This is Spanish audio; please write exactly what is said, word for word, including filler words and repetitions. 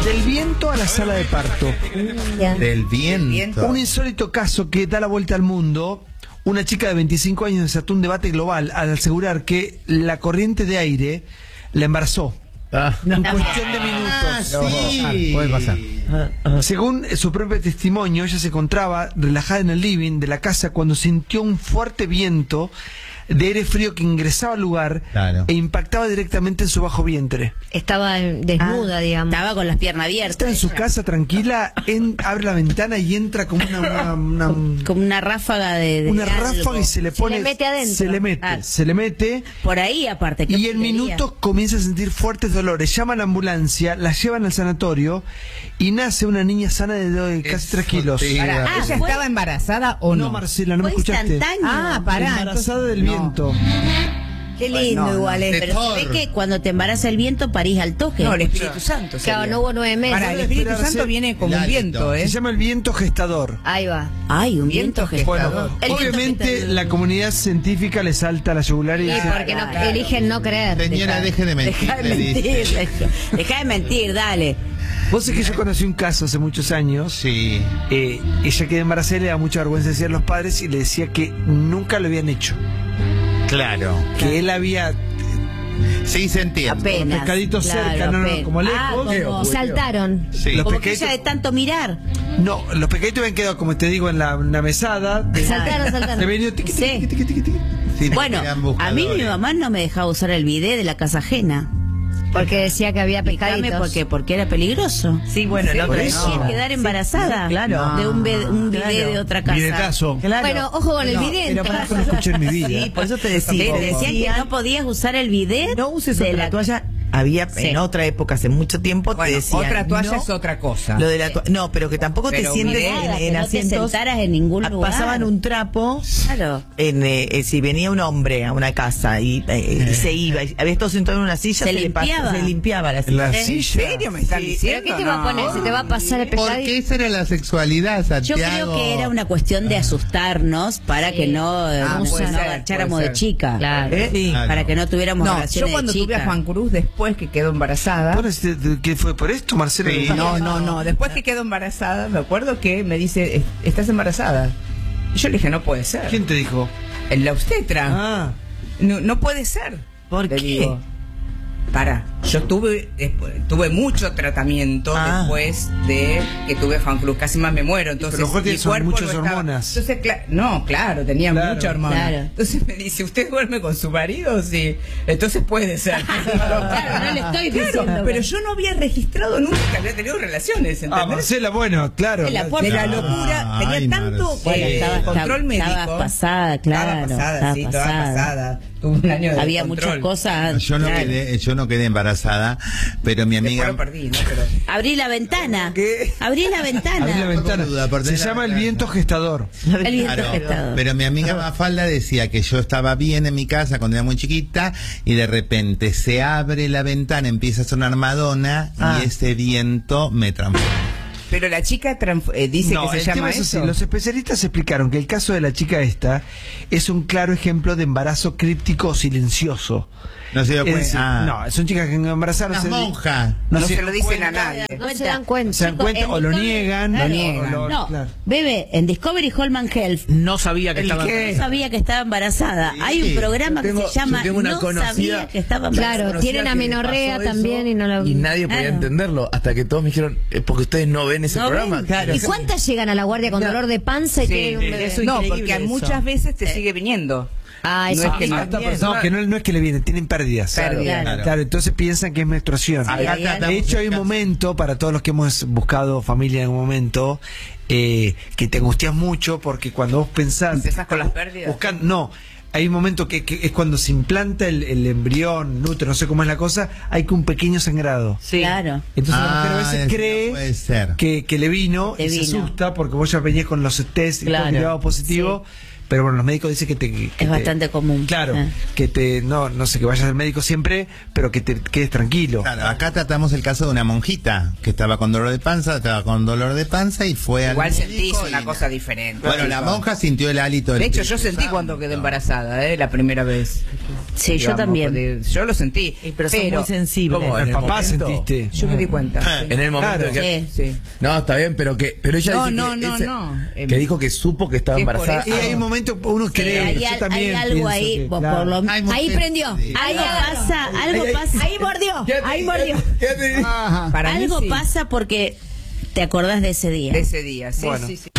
Del viento a la sala de parto. Ya. Del viento. Un insólito caso que da la vuelta al mundo. Una chica de veinticinco años desató un debate global al asegurar que la corriente de aire la embarazó. Ah, En cuestión de minutos. no. Sí. Puede pasar. Según su propio testimonio, ella se encontraba relajada en el living de la casa cuando sintió un fuerte viento de aire frío que ingresaba al lugar Claro. e impactaba directamente en su bajo vientre. Estaba desnuda, digamos. Estaba con las piernas Está abiertas. en su casa tranquila, en, abre la ventana y entra como una, una, una, Como una ráfaga de, de una algo. ráfaga y se le pone, le mete adentro. se le mete, Ah. se le mete. Por ahí, aparte. qué Y en puntería. minutos comienza a sentir fuertes dolores. Llama a la ambulancia, la llevan al sanatorio y nace una niña sana de, de casi tres kilos. sí. Pará, Ah, ¿ella fue- estaba embarazada o no? No, Marcela, no me Fue escuchaste. instantáneo. Ah, pará. Embarazada entonces- del no. viento. Qué lindo, No, no, igual es. de Pero Thor. se ve que cuando te embaraza el viento, parís al toque. No, el Espíritu Santo. Claro, sería. no hubo nueve meses. Pará, el Espíritu Esperarse Santo viene como el un viento, hálito. ¿eh? Se llama el viento gestador. Ahí va. Ay, un viento, Viento que gestador. Bueno, El viento obviamente gestador. la comunidad científica le salta a la yugular y Y dice, porque no, claro. eligen no creer. Señora, Deja- deje de mentir. Deja de le mentir, dice. deja, deja de mentir, dale. vos sabés que yo conocí un caso hace muchos años. Sí. Eh, ella quedó embarazada y le da mucha vergüenza decir a los padres y le decía que nunca lo habían hecho. Claro. Que él había Sí, se entiende. Apenas. pescaditos claro, cerca, no, no, apenas. como lejos. Ah, como- Y saltaron. Sí. Los como pequeños- que ella de tanto mirar. No, los pequeñitos habían quedado, como te digo, en la, en la mesada. Saltaron, Le saltaron. venía tiqui, tiqui, Sí. tiqui, tiqui, tiqui, tiqui. Sí, Bueno, eran a mí buscadores. mi mamá no me dejaba usar el bidet de la casa ajena. Porque decía que había Explícame pescaditos. por qué, porque era peligroso. Sí, bueno, la Por otra eso no. quedar embarazada Sí, claro. de un, be- un bidet Claro. de otra casa. Bidetazo. Claro. Bueno, ojo con el No, bidet. pero para- Yo no escuché en mi vida. Sí, por eso te Te decía. te decían que no podías usar el bidet. No uses de otra la toalla. Había Sí. en otra época, hace mucho tiempo, Bueno, te decían. otra toalla no, es otra cosa. Lo de la toalla. No, pero que tampoco Pero te sientes bidet, en, Nada, que en no te asientos. sentaras en ningún a- lugar. Pasaban un trapo. Claro. En, eh, eh, si venía un hombre a una casa y, eh, y se iba, y había todo sentado en una silla, Se le pas- limpiaba. se limpiaba la silla. La ¿En silla. ¿En serio me están Sí. diciendo? ¿Pero qué te va a No. poner? ¿Se te va a pasar el Porque pescadito? esa era la sexualidad, Yo Santiago. creo que era una cuestión de asustarnos para Sí. que no, Ah, no, puede no ser, agacháramos puede de ser. chica. Claro. ¿Eh? Sí. Claro. Para que no tuviéramos No, yo relaciones cuando de tuve chica. a Juan Cruz después que quedó embarazada. Bueno, este, ¿qué fue por esto, Marcelo? Sí. No, no, no. Después que quedó embarazada, me acuerdo que me dice, "Es- ¿estás embarazada?" Y yo le dije, no puede ser. ¿Quién te dijo? En la obstetra. Ah, No, no puede ser. ¿Por Le qué? digo, para, yo tuve después- tuve mucho tratamiento Ah. después de que tuve Juan Cruz, casi más me muero. Entonces, pero a lo mejor mi tiene- son cuerpo muchas no estaba- hormonas. Entonces, cla- no, claro, tenía Claro, mucha hormona. claro. Entonces me dice, ¿usted duerme con su marido? Sí. Entonces puede ser. Claro, no le estoy Claro, diciendo. pero yo no había registrado nunca que había tenido relaciones, ah, ¿entendés? Marcela, bueno, claro. De la la- puerta. De la Ah, locura, tenía ay, tanto Marcela. Bueno, eh, estaba- control médico. estabas pasada, claro, Estaba pasada, estaba sí, estaba pasada. pasada. Tuve un año de Había control. muchas cosas. Yo no, claro. quedé, yo no quedé embarazada, pero mi Después amiga... lo perdí, ¿no? Pero... Abrí la ventana. ¿Qué? Abrí la ventana. Abrí la ventana. duda, por Se tener la llama el ventana. viento gestador. El viento Claro, gestador. pero mi amiga Mafalda decía que yo estaba bien en mi casa cuando era muy chiquita y de repente se abre la ventana, empieza a sonar Madonna Ah. y ese viento me transforma. Pero la chica transf- eh, dice No, que el se llama tema es así. eso. Los especialistas explicaron que el caso de la chica esta es un claro ejemplo de embarazo críptico o silencioso. No se dio Es cuenta. decir, Ah. no, son chicas que embarazaron. Una se- monja. No, se se dan lo dicen cuenta. a nadie. No se dan cuenta. Se dan Chicos, cuenta en o lo Discovery- niegan. Claro. Lo niegan. o lo- No, claro. bebé, en Discovery Holman Health No sabía que ¿El estaba. qué? no sabía que estaba embarazada. Sí. Hay un programa Yo tengo- que se llama yo tengo una No conocida- sabía que estaba embarazada. Claro, Conocía tienen que le amenorrea pasó eso también y no lo- Y nadie podía Claro. entenderlo. Hasta que todos me dijeron, "Eh, porque ustedes no ven ese No programa. ven, claro. ¿Y cuántas llegan a la guardia con dolor de panza y Sí, tienen un bebé? eso no, increíble porque eso. muchas veces te sigue viniendo. Ah, No eso es que sí. no. Hasta personas que no, no es que le vienen, tienen pérdidas. Pérdida. Claro. Claro, entonces piensan que es menstruación. Sí, Acá hay estamos De hecho, hay un en casa. momento, para todos los que hemos buscado familia en algún momento, eh, que te angustias mucho porque cuando vos pensás... Empezás con las pérdidas. Buscando, no, hay un momento que, que es cuando se implanta el, el embrión, útero, no sé cómo es la cosa, hay que un pequeño sangrado. Claro. Entonces la Ah, mujer a veces eso no cree puede ser. que, que le vino Te y se vino. asusta porque vos ya venías con los test y Claro. todo mirado positivo, pero bueno, los médicos dicen que te... que Es te- bastante común. Claro, Ah. que te, no, no sé, que vayas al médico siempre, pero que te quedes tranquilo. Claro, acá tratamos el caso de una monjita que estaba con dolor de panza, estaba con dolor de panza y fue al Igual sentís médico una y- cosa diferente. Bueno, la monja sintió el hálito del De hecho, yo Espíritu sentí Santo. cuando quedé embarazada, ¿eh? La primera vez. Sí, yo Digamos, también. de- Yo lo sentí. Sí, pero son muy sensibles. ¿Cómo? El en el papá momento. sentiste. Yo me di cuenta. sí. En el momento Claro. que... Sí. Sí. No, está bien, pero que pero ella No, dice no, que, no, ese- no. Em, que dijo que supo que estaba sí, por embarazada. Y hay un momento, uno Sí, cree, hay, yo al- también hay algo pienso ahí, que, por, claro. por lo Hay Ahí mujeres- prendió. Sí. Ahí algo agarró. pasa, algo pasa, Ahí mordió. Quédate- Ahí mordió. quédate- Para mí algo sí. pasa porque te acordás de ese día. De ese día, sí, Bueno. sí, sí.